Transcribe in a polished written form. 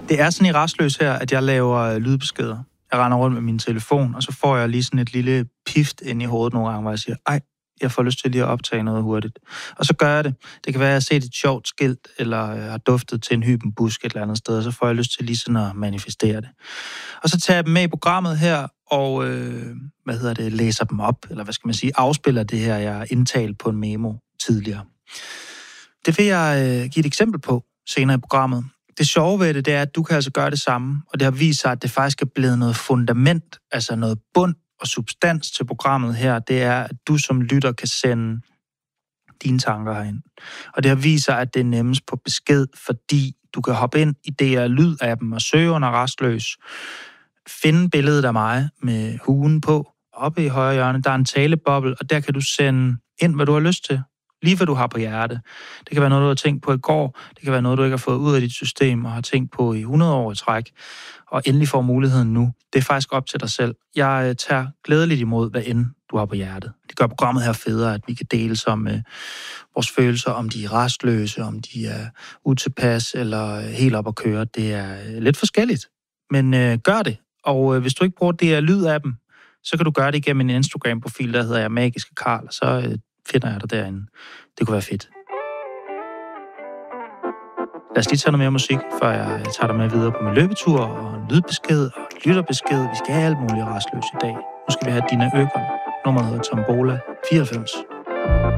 Det er sådan i Rastløs her, at jeg laver lydbeskeder. Jeg render rundt med min telefon, og så får jeg lige sådan et lille pift ind i hovedet nogle gange, hvor jeg siger, ej, jeg får lyst til lige at optage noget hurtigt. Og så gør jeg det. Det kan være, at jeg har set et sjovt skilt, eller jeg har duftet til en hybenbusk et eller andet sted, og så får jeg lyst til lige sådan at manifestere det. Og så tager jeg dem med i programmet her, og læser dem op, eller hvad skal man sige, afspiller det her, jeg har indtalt på en memo tidligere. Det vil jeg give et eksempel på senere i programmet. Det sjove ved det er, at du kan altså gøre det samme, og det har vist sig, at det faktisk er blevet noget fundament, altså noget bund og substans til programmet her. Det er, at du som lytter kan sende dine tanker herind. Og det har vist sig, at det er nemmest på besked, fordi du kan hoppe ind i DR Lyd-appen og søge under Rastløs, finde billedet af mig med huen på, oppe i højre hjørne, der er en taleboble, og der kan du sende ind, hvad du har lyst til. Lige hvad du har på hjerte. Det kan være noget, du har tænkt på i går. Det kan være noget, du ikke har fået ud af dit system og har tænkt på i 100 år i træk. Og endelig får muligheden nu. Det er faktisk op til dig selv. Jeg tager glædeligt imod, hvad end du har på hjertet. Det gør programmet her federe, at vi kan dele om vores følelser, om de er rastløse, om de er utilpas eller helt op at køre. Det er lidt forskelligt. Men gør det. Og hvis du ikke bruger det lyd af dem, så kan du gøre det igennem en Instagram-profil, der hedder Magiske Karl, og så finder jeg dig derinde. Det kunne være fedt. Lad os lige tage noget mere musik, før jeg tager dig med videre på min løbetur, og en lydbesked og en lytterbesked. Vi skal have alt muligt rastløs i dag. Nu skal vi have Dina Økholm. Nummeret hedder Tombola 94.